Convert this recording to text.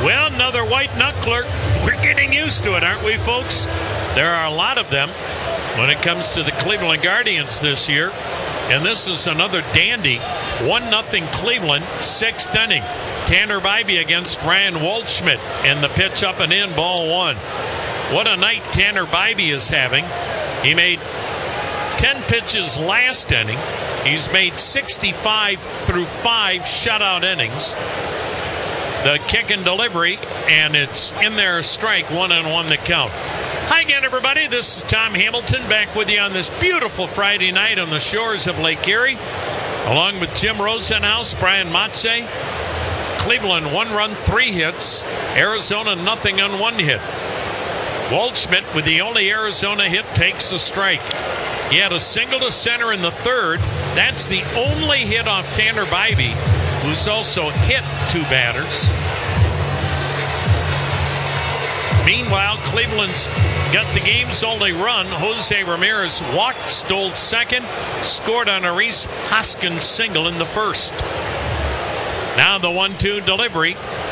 Well, another white knuckler. We're getting used to it, aren't we, folks? There are a lot of them when it comes to the Cleveland Guardians this year. And this is another dandy. 1-0 Cleveland, 6th inning. Tanner Bybee against Ryan Waldschmidt. And the pitch up and in, ball 1. What a night Tanner Bybee is having. He made 10 pitches last inning. He's made 65 through 5 shutout innings. The kick and delivery, and it's in there, a strike, 1-1 the count. Hi again, everybody. This is Tom Hamilton back with you on this beautiful Friday night on the shores of Lake Erie, along with Jim Rosenhaus, Brian Matze. Cleveland 1 run, 3 hits. Arizona nothing on 1 hit. Waldschmidt, with the only Arizona hit, takes a strike. He had a single to center in the 3rd. That's the only hit off Tanner Bybee, who's also hit 2 batters. Meanwhile, Cleveland's got the game's only run. Jose Ramirez walked, stole second, scored on a Rhys Hoskins single in the 1st. Now the 1-2 delivery.